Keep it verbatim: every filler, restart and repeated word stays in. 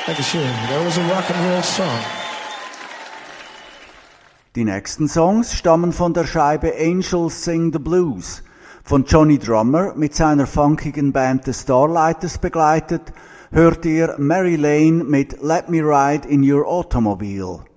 Dankeschön. That was a rock and roll song. Die nächsten Songs stammen von der Scheibe Angels Sing the Blues. Von Johnny Drummer mit seiner funkigen Band The Starlighters begleitet, hört ihr Mary Lane mit Let Me Ride in Your Automobile.